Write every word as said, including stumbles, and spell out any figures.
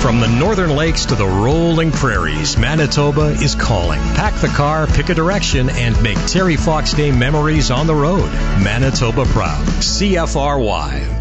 From the northern lakes to the rolling prairies, Manitoba is calling. Pack the car, pick a direction, and make Terry Fox Day memories on the road. Manitoba proud. C F R Y.